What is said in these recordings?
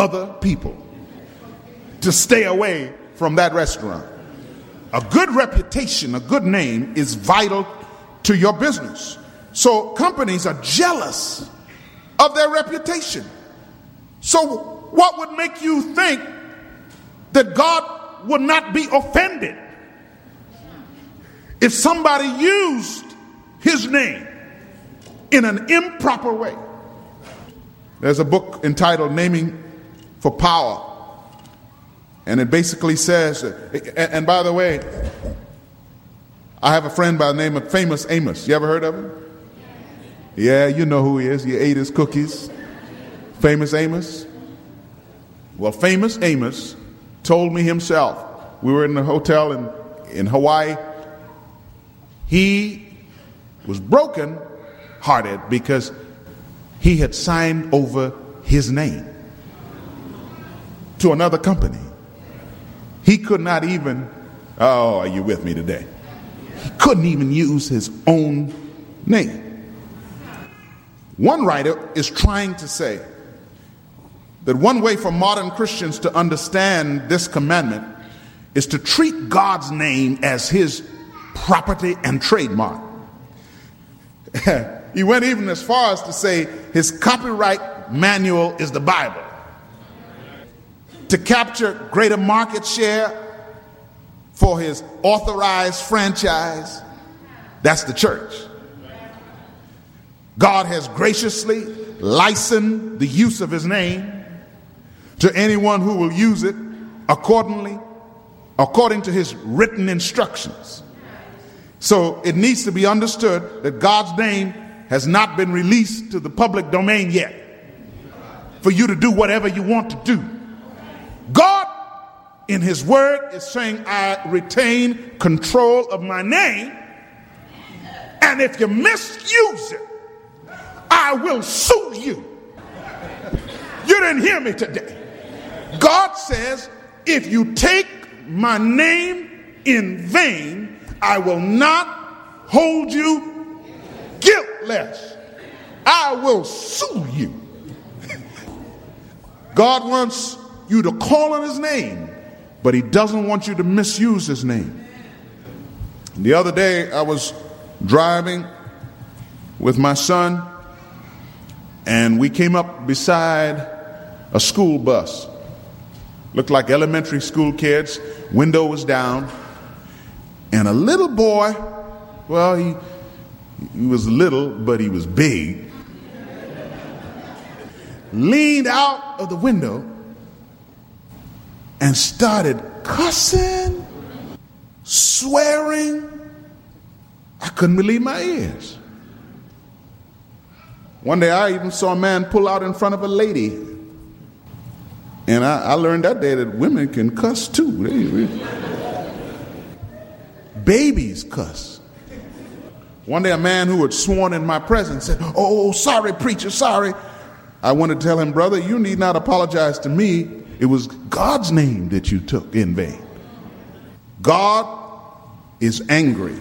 other people to stay away from that restaurant. A good reputation, a good name is vital to your business. So companies are jealous of their reputation. So what would make you think that God would not be offended if somebody used his name in an improper way? There's a book entitled Naming for Power. And it basically says, and by the way, I have a friend by the name of Famous Amos. You ever heard of him? Yeah, you know who he is. You ate his cookies. Famous Amos. Well, Famous Amos told me himself. We were in the hotel in Hawaii. He was broken hearted because he had signed over his name to another company. He could not even, oh, are you with me today? He couldn't even use his own name. One writer is trying to say that one way for modern Christians to understand this commandment is to treat God's name as his property and trademark. He went even as far as to say his copyright manual is the Bible. To capture greater market share for his authorized franchise, that's the church. God has graciously licensed the use of his name to anyone who will use it according to his written instructions. So it needs to be understood that God's name has not been released to the public domain yet for you to do whatever you want to do. God, in his word, is saying, I retain control of my name, and if you misuse it, I will sue you. You didn't hear me today. God says, if you take my name in vain, I will not hold you guiltless. I will sue you. God wants you to call on his name, but he doesn't want you to misuse his name. The other day I was driving with my son, and we came up beside a school bus. Looked like elementary school kids. Window was down, and a little boy, well, he was little, but he was big, leaned out of the window and started cussing, swearing. I couldn't believe my ears. One day I even saw a man pull out in front of a lady. And I learned that day that women can cuss too. Babies cuss. One day a man who had sworn in my presence said, oh, sorry, preacher, sorry. I wanted to tell him, brother, you need not apologize to me. It was God's name that you took in vain. God is angry.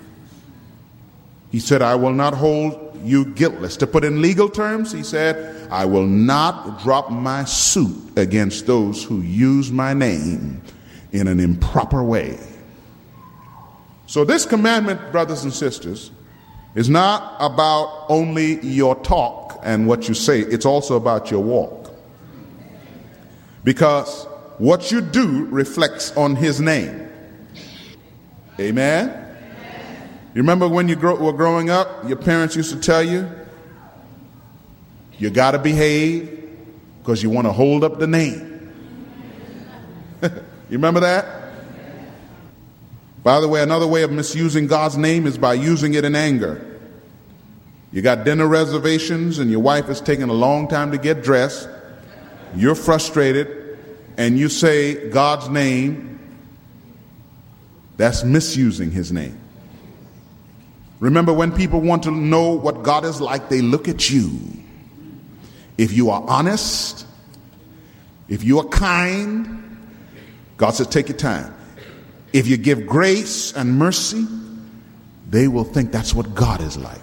He said, I will not hold you guiltless. To put in legal terms, he said, I will not drop my suit against those who use my name in an improper way. So this commandment, brothers and sisters, is not about only your talk and what you say. It's also about your walk. Because what you do reflects on his name. Amen? You remember when you were growing up, your parents used to tell you, you got to behave because you want to hold up the name. You remember that? By the way, another way of misusing God's name is by using it in anger. You got dinner reservations and your wife is taking a long time to get dressed. You're frustrated and you say God's name. That's misusing his name. Remember, when people want to know what God is like, they look at you. If you are honest, if you are kind, God says take your time. If you give grace and mercy, they will think that's what God is like.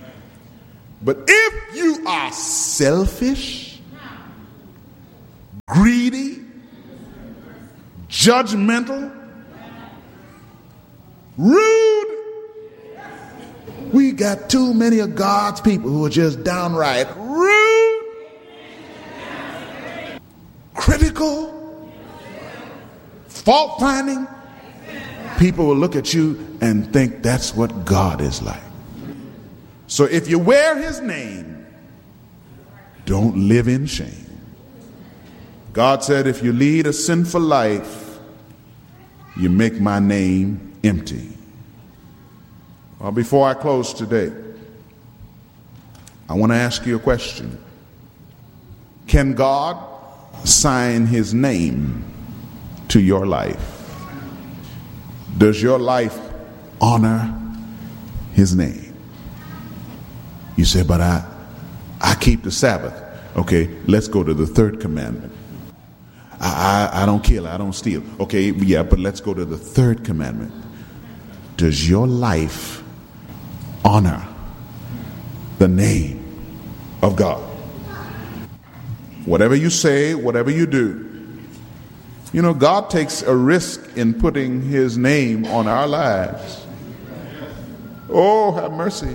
But if you are selfish, greedy, judgmental, rude. We got too many of God's people who are just downright rude, critical, fault-finding. People will look at you and think that's what God is like. So if you wear his name, don't live in shame. God said, if you lead a sinful life, you make my name empty. Well, before I close today, I want to ask you a question. Can God sign his name to your life? Does your life honor his name? You say, but I keep the Sabbath. Okay, let's go to the third commandment. I don't kill, I don't steal. Okay, yeah, but let's go to the third commandment. Does your life honor the name of God? Whatever you say, whatever you do, you know, God takes a risk in putting his name on our lives. Oh, have mercy.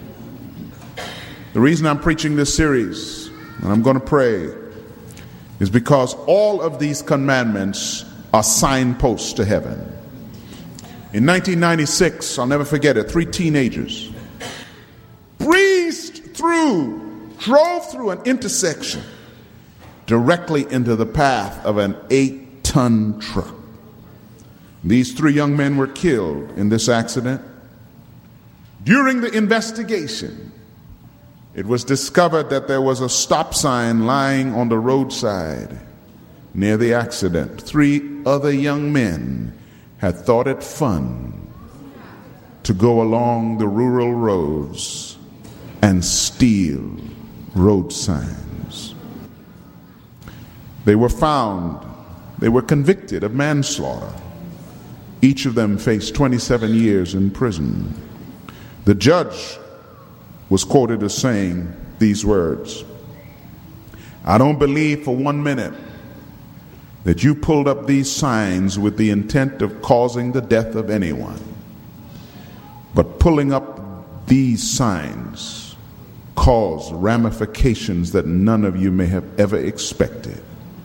The reason I'm preaching this series, and I'm going to pray, is because all of these commandments are signposts to heaven. In 1996, I'll never forget it, 3 teenagers drove through an intersection directly into the path of an 8-ton truck. These 3 young men were killed in this accident. During the investigation, it was discovered that there was a stop sign lying on the roadside near the accident. 3 other young men had thought it fun to go along the rural roads and steal road signs. They were found. They were convicted of manslaughter. Each of them faced 27 years in prison. The judge was quoted as saying these words: I don't believe for 1 minute that you pulled up these signs with the intent of causing the death of anyone. But pulling up these signs caused ramifications that none of you may have ever expected.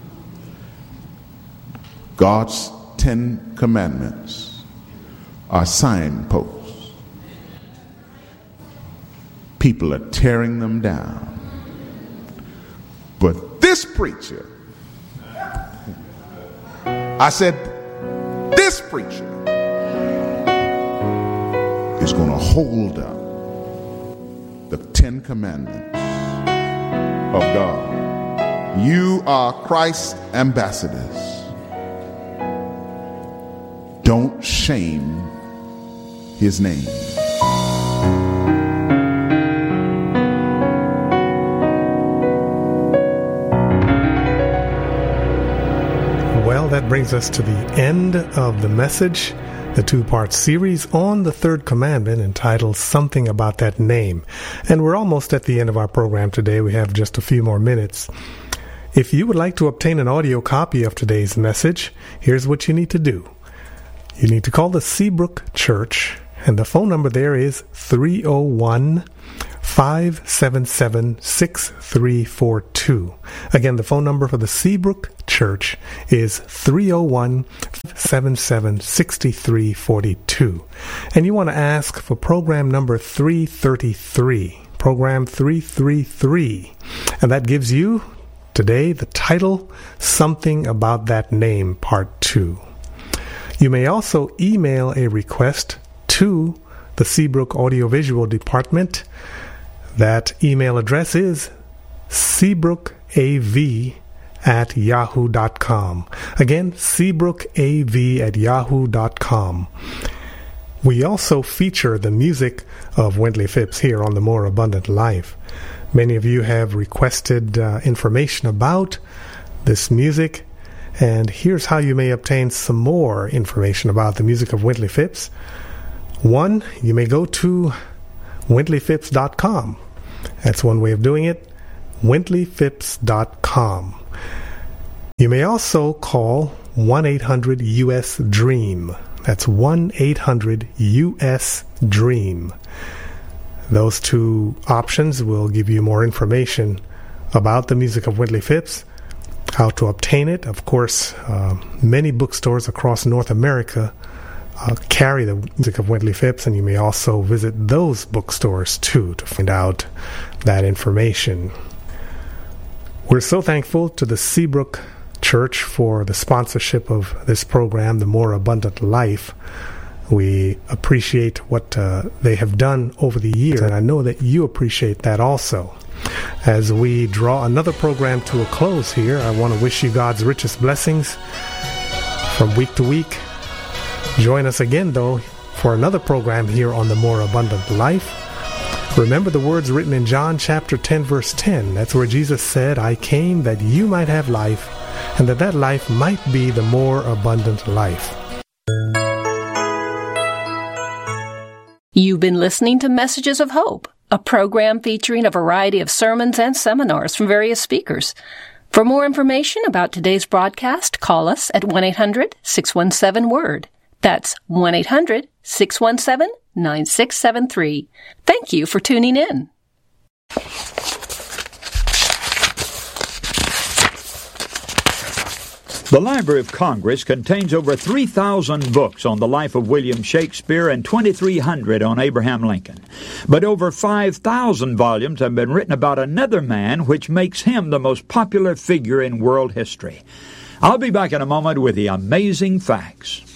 God's 10 commandments are signposts. People are tearing them down. But this preacher, I said, this preacher is going to hold up the 10 commandments of God. You are Christ's ambassadors. Don't shame his name. Well, that brings us to the end of the message, the 2-part series on the third commandment entitled Something About That Name. And we're almost at the end of our program today. We have just a few more minutes. If you would like to obtain an audio copy of today's message, here's what you need to do. You need to call the Seabrook Church, and the phone number there is 301-577-6342. Again, the phone number for the Seabrook Church is 301-577-6342. And you want to ask for program number 333, program 333. And that gives you today the title, Something About That Name, Part 2. You may also email a request to the Seabrook Audiovisual Department. That email address is seabrookav@yahoo.com. Again, seabrookav@yahoo.com. We also feature the music of Wendley Phipps here on The More Abundant Life. Many of you have requested information about this music, and here's how you may obtain some more information about the music of Wendley Phipps. 1, you may go to wendleyphipps.com. That's one way of doing it, wendleyphipps.com. You may also call 1-800-US-DREAM. That's 1-800-US-DREAM. Those two options will give you more information about the music of Wintley Phipps, how to obtain it. Of course, many bookstores across North America carry the music of Wintley Phipps, and you may also visit those bookstores too to find out that information. We're so thankful to the Seabrook Church for the sponsorship of this program, The More Abundant Life. We appreciate what they have done over the years, and I know that you appreciate that also. As we draw another program to a close here, I want to wish you God's richest blessings from week to week. Join us again, though, for another program here on The More Abundant Life. Remember the words written in John chapter 10, verse 10. That's where Jesus said, I came that you might have life, and that life might be the more abundant life. You've been listening to Messages of Hope, a program featuring a variety of sermons and seminars from various speakers. For more information about today's broadcast, call us at 1-800-617-WORD. That's 1-800-617-9673. Thank you for tuning in. The Library of Congress contains over 3,000 books on the life of William Shakespeare and 2,300 on Abraham Lincoln. But over 5,000 volumes have been written about another man, which makes him the most popular figure in world history. I'll be back in a moment with the amazing facts.